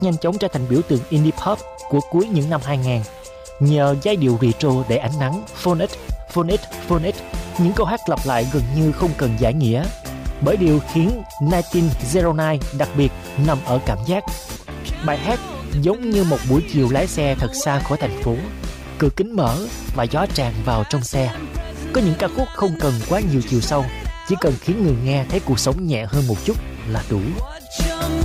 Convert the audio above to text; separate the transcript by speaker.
Speaker 1: nhanh chóng trở thành biểu tượng indie pop của cuối những năm 2000. Nhờ giai điệu retro đầy ánh nắng, phonic, phonic, phonic, những câu hát lặp lại gần như không cần giải nghĩa. Bởi điều khiến 1909 đặc biệt nằm ở cảm giác. Bài hát giống như một buổi chiều lái xe thật xa khỏi thành phố, cửa kính mở và gió tràn vào trong xe. Có những ca khúc không cần quá nhiều chiều sâu, chỉ cần khiến người nghe thấy cuộc sống nhẹ hơn một chút là đủ.